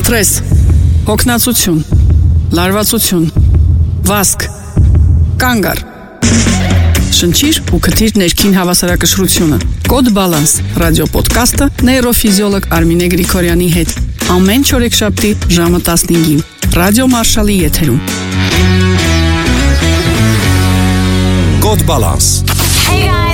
Սթրես, հոգնածություն, լարվածություն, վազք, կանգ առ։ Շնչիր ու քթիր ներքին հավասարակշռությունը։ Կոդ Բալանս ռադիոպոդքասթը նեյրոֆիզիոլոգ Արմինե Գրիգորյանի հետ։ Ամեն չորեքշաբթի ժամը 15-ին Ռադիո Մարշալի եթերում։ Code Balance. Hey guys.